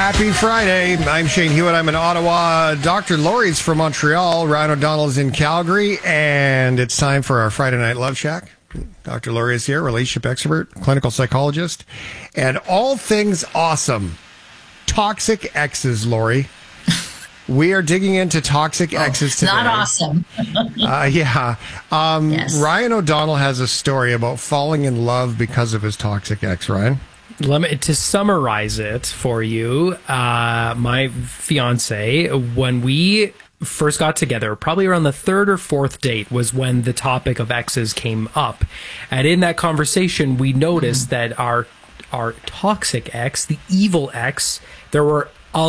Happy Friday. I'm Shane Hewitt. I'm in Ottawa. Dr. Lori's from Montreal. Ryan O'Donnell's in Calgary. And it's time for our Friday Night Love Shack. Dr. Lori is here, relationship expert, clinical psychologist, and all things awesome. Toxic exes, Lori. We are digging into toxic exes today. Not awesome. Yeah. Yes. Ryan O'Donnell has a story about falling in love because of his toxic ex, Ryan. To summarize it for you, my fiance, when we first got together, probably around the third or fourth date was when the topic of exes came up. And in that conversation, we noticed that our toxic ex, the evil ex, there were